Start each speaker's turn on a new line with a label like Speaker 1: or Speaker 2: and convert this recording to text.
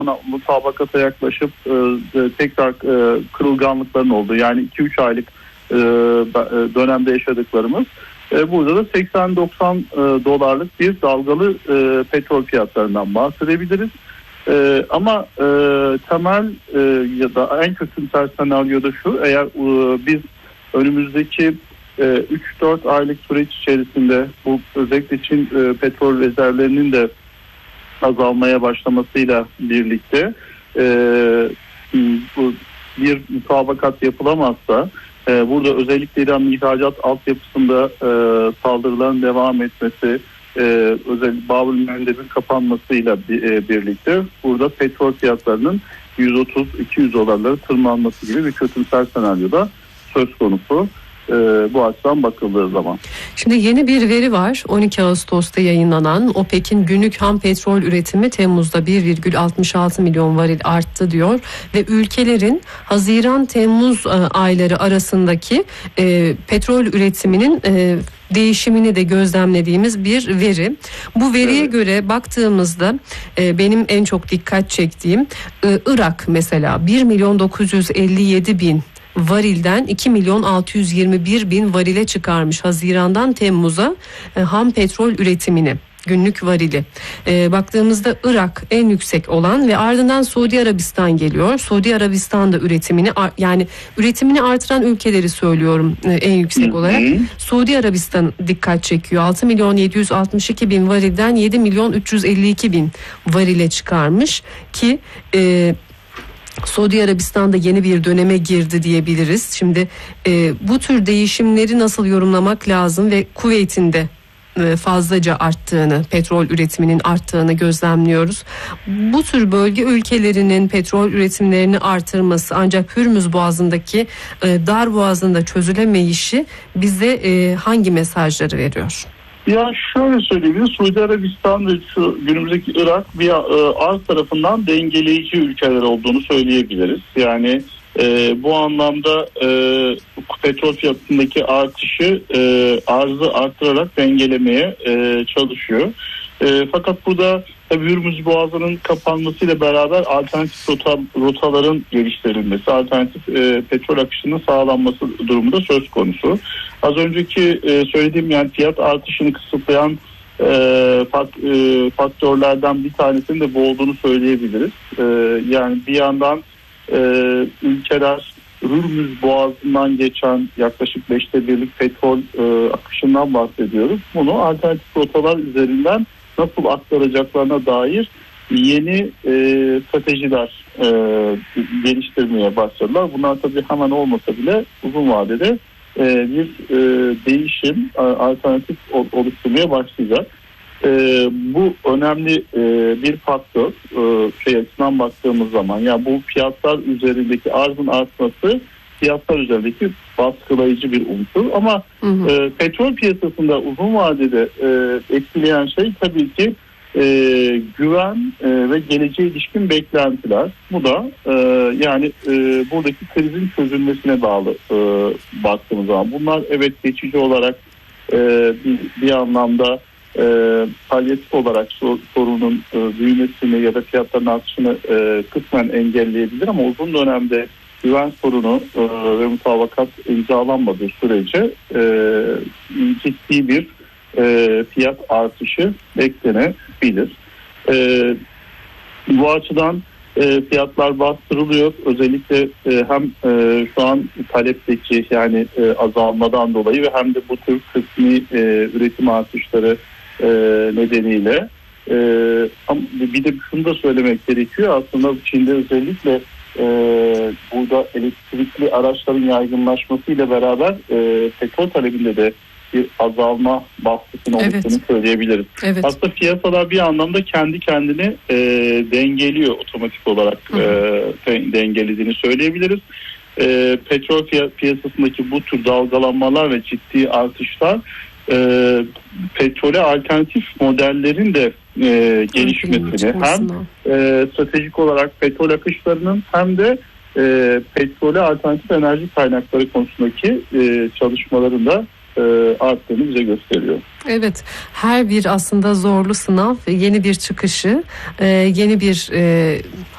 Speaker 1: mutabakata yaklaşıp tekrar kırılganlıkların olduğu, yani 2-3 aylık dönemde yaşadıklarımız. Burada da 80-90 dolarlık bir dalgalı petrol fiyatlarından bahsedebiliriz. Ama temel ya da en kötümser senaryoda şu: eğer biz önümüzdeki 3-4 aylık süreç içerisinde bu özellikle Çin petrol rezervlerinin de azalmaya başlamasıyla birlikte bir mutabakat yapılamazsa, burada özellikle İran'ın ihracat altyapısında saldırıların devam etmesi, özellikle Bab-ül Mandeb'in kapanmasıyla birlikte burada petrol fiyatlarının 130-200 dolarlara tırmanması gibi bir kötümser senaryoda söz konusu. Bu açıdan bakıldığı zaman.
Speaker 2: Şimdi yeni bir veri var. 12 Ağustos'ta yayınlanan OPEC'in günlük ham petrol üretimi Temmuz'da 1,66 milyon varil arttı diyor ve ülkelerin Haziran-Temmuz ayları arasındaki petrol üretiminin değişimini de gözlemlediğimiz bir veri. Bu veriye göre baktığımızda benim en çok dikkat çektiğim Irak mesela 1.957.000 varilden 2.621.000 varile çıkarmış Haziran'dan Temmuz'a ham petrol üretimini, günlük varili. Baktığımızda Irak en yüksek olan ve ardından Suudi Arabistan geliyor. Suudi Arabistan da üretimini artıran ülkeleri söylüyorum en yüksek olarak. Suudi Arabistan dikkat çekiyor. 6.762.000 varilden 7.352.000 varile çıkarmış ki Suudi Arabistan'da yeni bir döneme girdi diyebiliriz. Şimdi bu tür değişimleri nasıl yorumlamak lazım ve Kuveyt'in de fazlaca arttığını, petrol üretiminin arttığını gözlemliyoruz. Bu tür bölge ülkelerinin petrol üretimlerini artırması ancak Hürmüz Boğazı'ndaki dar boğazında çözülemeyişi bize hangi mesajları veriyor?
Speaker 1: Ya şöyle söyleyeyim, Suudi Arabistan ve şu günümüzdeki Irak bir arz tarafından dengeleyici ülkeler olduğunu söyleyebiliriz. Yani bu anlamda petrol fiyatındaki artışı arzı arttırarak dengelemeye çalışıyor. Fakat burada tabii Hürmüz Boğazı'nın kapanmasıyla beraber alternatif rotaların geliştirilmesi, alternatif petrol akışının sağlanması durumu da söz konusu. Az önceki söylediğim, yani fiyat artışını kısıtlayan faktörlerden bir tanesinin de bu olduğunu söyleyebiliriz. Yani bir yandan ülkeler Hürmüz Boğazı'ndan geçen yaklaşık 1/5'lik petrol akışından bahsediyoruz. Bunu alternatif rotalar üzerinden nasıl aktaracaklarına dair yeni stratejiler geliştirmeye başladılar. Bunlar tabii hemen olmasa bile uzun vadede bir değişim, alternatif oluşturmaya başlayacak. Bu önemli bir faktör açısından baktığımız zaman. Yani bu fiyatlar üzerindeki arzın artması fiyatlar üzerindeki baskılayıcı bir unsur. Ama petrol piyasasında uzun vadede etkileyen şey tabii ki güven ve geleceğe ilişkin beklentiler. Bu da yani buradaki krizin çözülmesine bağlı baktığımız zaman. Bunlar evet geçici olarak bir anlamda palyatif olarak sorunun büyümesini ya da fiyatların artışını kısmen engelleyebilir, ama uzun dönemde güven sorunu ve mutabakat imzalanmadığı sürece ciddi bir fiyat artışı beklenebilir. Bu açıdan fiyatlar bastırılıyor. Özellikle hem şu an talepteki yani azalmadan dolayı ve hem de bu tür kısmi üretim artışları nedeniyle. Bir de şunu da söylemek gerekiyor. Aslında Çin'de özellikle burada elektrikli araçların yaygınlaşmasıyla beraber petrol talebinde de bir azalma baskısının oluştuğunu söyleyebiliriz. Evet. Aslında piyasalar bir anlamda kendi kendini dengeliyor, otomatik olarak dengelediğini söyleyebiliriz. Petrol piyasasındaki bu tür dalgalanmalar ve ciddi artışlar petrole alternatif modellerin de gelişmesini hem stratejik olarak petrol akışlarının hem de petrole alternatif enerji kaynakları konusundaki çalışmaların da arttığını bize gösteriyor.
Speaker 2: Evet, her bir aslında zorlu sınav yeni bir çıkışı, yeni bir